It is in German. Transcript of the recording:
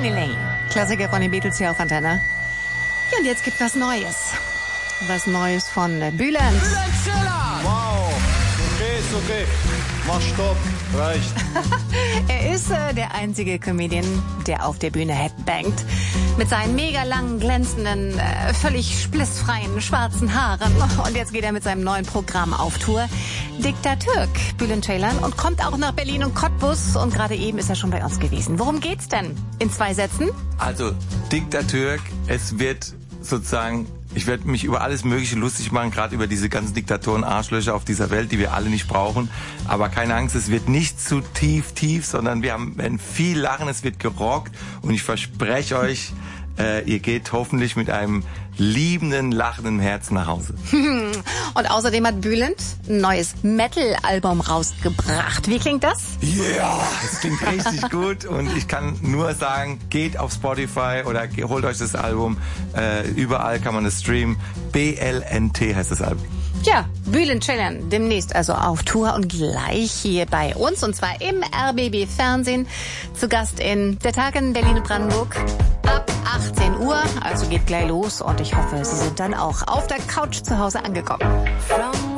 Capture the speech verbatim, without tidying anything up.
Penny Lane. Klassiker von den Beatles hier auf Antenne. Ja, und jetzt gibt was Neues. Was Neues von Bülent. Bülent Ceylan! Wow, okay, ist okay. Mach Stopp, reicht. Er ist äh, der einzige Comedian, der auf der Bühne headbangt. Mit seinen mega langen, glänzenden, äh, völlig splissfreien, schwarzen Haaren. Und jetzt geht er mit seinem neuen Programm auf Tour. Diktatürk, Bülent Ceylan, und kommt auch nach Berlin und Cottbus. Und gerade eben ist er schon bei uns gewesen. Worum geht's denn? In zwei Sätzen? Also, Diktatürk, es wird sozusagen... Ich werde mich über alles Mögliche lustig machen, gerade über diese ganzen Diktatoren, Arschlöcher auf dieser Welt, die wir alle nicht brauchen. Aber keine Angst, es wird nicht zu tief, tief, sondern wir haben, werden viel lachen, es wird gerockt. Und ich verspreche euch, äh, ihr geht hoffentlich mit einem liebenden, lachenden Herzen nach Hause. Und außerdem hat Bülent ein neues Metal-Album rausgebracht. Wie klingt das? Ja, yeah, das klingt richtig gut. Und ich kann nur sagen, geht auf Spotify oder holt euch das Album. Äh, überall kann man es streamen. B L N T heißt das Album. Tja, Bülent Ceylan demnächst also auf Tour und gleich hier bei uns. Und zwar im R B B Fernsehen. Zu Gast in Der Tag in Berlin und Brandenburg. Ab achtzehn Uhr, also geht gleich los. Und ich hoffe, Sie sind dann auch auf der Couch zu Hause angekommen.